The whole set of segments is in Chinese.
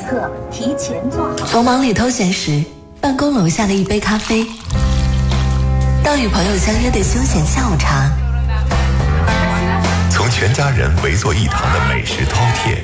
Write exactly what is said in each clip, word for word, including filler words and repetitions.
策，提前做好。 从忙里偷闲时，办公楼下的一杯咖啡，到与朋友相约的休闲下午茶， 从全家人围坐一堂的美食饕餮，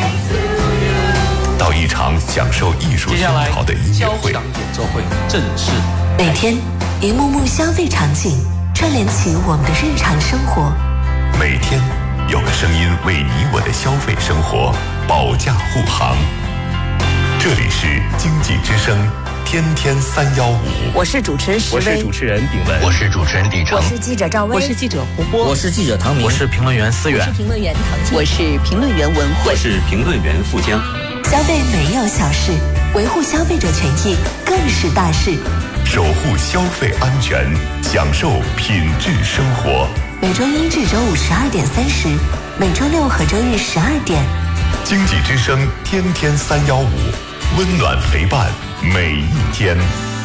到一场享受艺术熏陶的音乐会， 交响演奏会正式。 每天一幕幕消费场景串联起我们的日常生活， 每天有个声音为你我的消费生活保驾护航。这里是经济之声天天三幺五， 我是主持人石薇， 我是主持人炳文， 我是主持人李成， 我是记者赵薇， 我是记者胡波， 我是记者唐明， 我是评论员思远， 我是评论员唐静， 我是评论员文慧， 我是评论员富江。 消费没有小事，维护消费者权益更是大事。 守护消费安全，享受品质生活。 每周一至周五十二点三十，每周六和周日十二点。 经济之声天天三幺五，温暖陪伴每一天。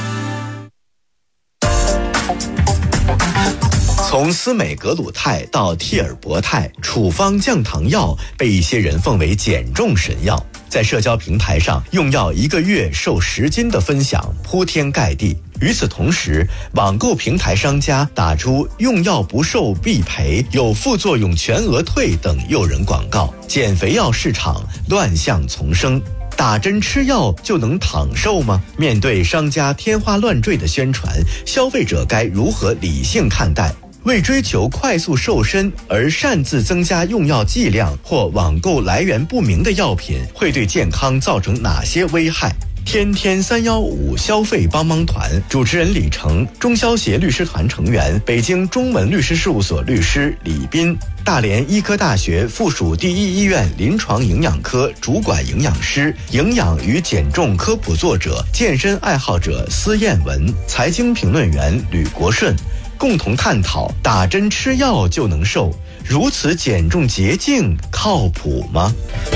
从司美格鲁肽到替尔博肽，处方降糖药被一些人奉为减重神药。在社交平台上，用药一个月瘦十斤的分享铺天盖地。与此同时，网购平台商家打出用药不瘦必赔、有副作用全额退等诱人广告，减肥药市场乱象丛生。打针吃药就能躺瘦吗？面对商家天花乱坠的宣传，消费者该如何理性看待？为追求快速瘦身而擅自增加用药剂量或网购来源不明的药品，会对健康造成哪些危害？天天三幺五消费帮帮团主持人李成，中消协律师团成员，北京中文律师事务所律师李斌，大连医科大学附属第一医院临床营养科主管营养师，营养与减重科普作者，健身爱好者司燕文，财经评论员吕国顺，共同探讨打针吃药就能瘦，如此减重捷径靠谱吗？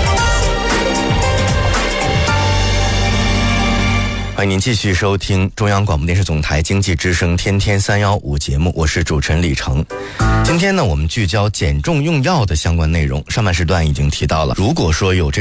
欢迎您继续收听中央广播电视总台经济之声天天三幺五节目，我是主持人李成。今天呢，我们聚焦减重用药的相关内容。上半时段已经提到了，如果说有这